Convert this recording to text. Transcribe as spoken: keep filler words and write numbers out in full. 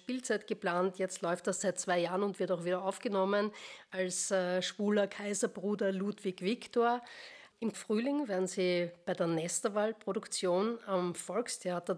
Spielzeit geplant. Jetzt läuft das seit zwei Jahren und wird auch wieder aufgenommen als äh, schwuler Kaiserbruder Ludwig Viktor. Im Frühling werden Sie bei der Nesterwald-Produktion am Volkstheater